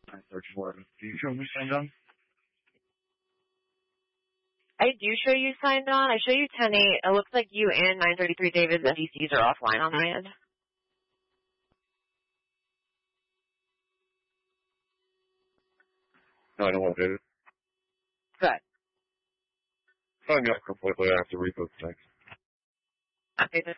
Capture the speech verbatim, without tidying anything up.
I search for it. Do you show me signed on? I do show you signed on. I show you ten eight. It looks like you and nine thirty-three David's N D Cs are offline on my end. No, I don't want David. Good. Sign me up completely. I have to read those things. Okay, just